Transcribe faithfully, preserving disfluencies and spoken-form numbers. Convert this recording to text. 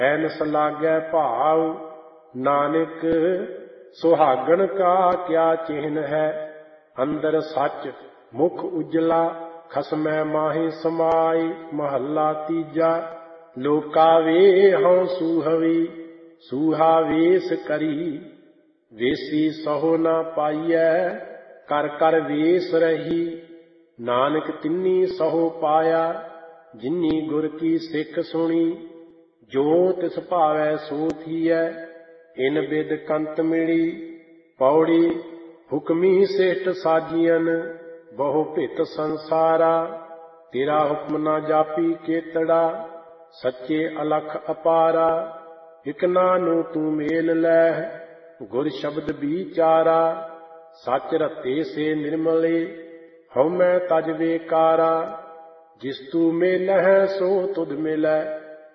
Ann's ਲਾਗੈ ਭਾਵ ਨਾਨਕ ਸੁਹਾਗਣ ਕਾ ਕਿਆ ਚਿਹਨ ਹੈ। ਅੰਦਰ ਸੱਚ ਮੁਖ ਉਜਲਾ ਖਸਮੈ ਮਾਹੀ ਸਮਾਈ। ਮਹੱਲਾ ਤੀਜਾ। ਲੋਕਾ ਵੇ ਹਉ ਸੂਹਵੀ ਸੂਹਾ ਵੇਸ ਕਰੀ। ਵੇਸੀ ਸਹੁ ਨਾ ਪਾਈਐ ਕਰ ਕਰ ਵੇਸ ਰਹੀ। ਨਾਨਕ ਤਿੰਨੀ ਸਹੁ ਪਾਇਆ ਜਿਨੀ ਗੁਰ ਕੀ ਸਿੱਖ ਸੁਣੀ। ਜੋ ਤਿਸ ਭਾਵੈ ਸੋ ਥੀਐ ਇਨ ਬਿਦ ਕੰਤ ਮਿਲੀ। ਪੌੜੀ ਹੁਕਮੀ ਸਿਸ਼ਟ ਸਾਜੀਅਨ ਬਹੁ ਭਿਤ ਸੰਸਾਰਾ। ਤੇਰਾ ਹੁਕਮ ਨਾ ਜਾਪੀ ਕੇਤੜਾ ਸੱਚੇ ਅਲਖ ਅਪਾਰਾ। ਇਕਨਾ ਨੂੰ ਤੂੰ ਮੇਲ ਲੈ ਗੁਰ ਸ਼ਬਦ ਵਿਚਾਰਾ। ਸੱਚ ਰਤੇ ਸੇ ਨਿਰਮਲੇ ਹਉਮੈ ਤਜ ਵੇਕਾਰਾ। ਜਿਸ ਤੂ ਮੇਲਹਿ ਸੋ ਤੁਧ ਮਿਲੈ